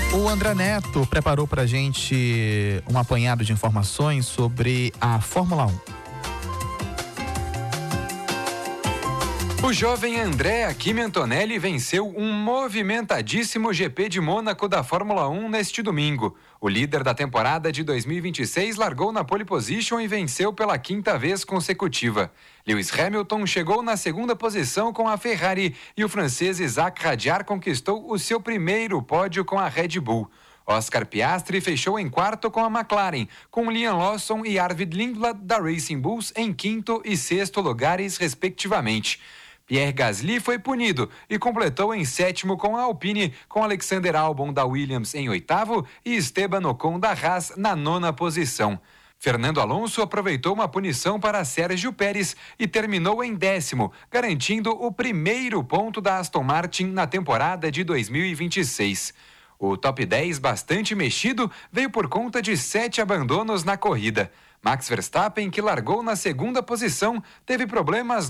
O André Neto preparou pra gente um apanhado de informações sobre a Fórmula 1. O jovem Andrea Kimi Antonelli venceu um movimentadíssimo GP de Mônaco da Fórmula 1 neste domingo. O líder da temporada de 2026 largou na pole position e venceu pela 5ª vez consecutiva. Lewis Hamilton chegou na 2ª posição com a Ferrari e o francês Isaac Hadjar conquistou o seu primeiro pódio com a Red Bull. Oscar Piastri fechou em 4º com a McLaren, com Liam Lawson e Arvid Lindblad da Racing Bulls em 5º e 6º lugares, respectivamente. Pierre Gasly foi punido e completou em 7º com a Alpine, com Alexander Albon da Williams em 8º e Esteban Ocon da Haas na 9ª posição. Fernando Alonso aproveitou uma punição para Sérgio Pérez e terminou em 10º, garantindo o primeiro ponto da Aston Martin na temporada de 2026. O top 10, bastante mexido, veio por conta de 7 abandonos na corrida. Max Verstappen, que largou na 2ª posição, teve problemas